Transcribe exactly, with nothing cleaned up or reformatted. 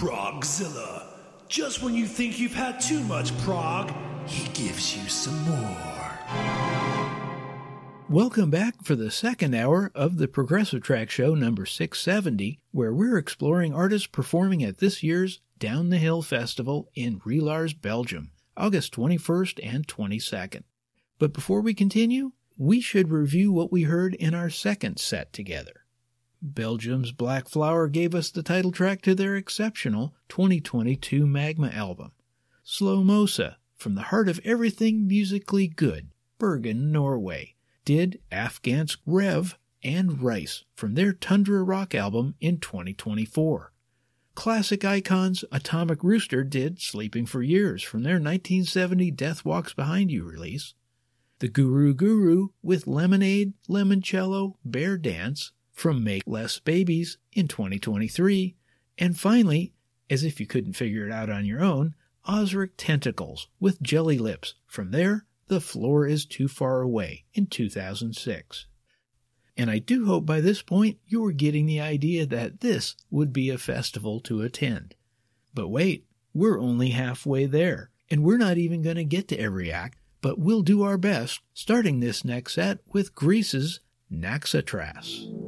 Progzilla. Just when you think you've had too much prog, he gives you some more. Welcome back for the second hour of the Progressive Track Show number six seventy, where we're exploring artists performing at this year's Down the Hill Festival in Rillars, Belgium, August twenty-first and twenty-second. But before we continue, we should review what we heard in our second set together. Belgium's Black Flower gave us the title track to their exceptional twenty twenty-two Magma album. Slow Mosa, from the heart of everything musically good, Bergen, Norway, did Afghansk Rev and Rice from their Tundra Rock album in twenty twenty-four. Classic icons Atomic Rooster did Sleeping for Years from their nineteen seventy Death Walks Behind You release. The Guru Guru with Lemonade, Limoncello, Bear Dance from Make Less Babies in twenty twenty-three. And finally, as if you couldn't figure it out on your own, Ozric Tentacles with Jelly Lips from their The Floor Is Too Far Away in two thousand six. And I do hope by this point you're getting the idea that this would be a festival to attend. But wait, we're only halfway there, and we're not even going to get to every act, but we'll do our best, starting this next set with Greece's Naxatras.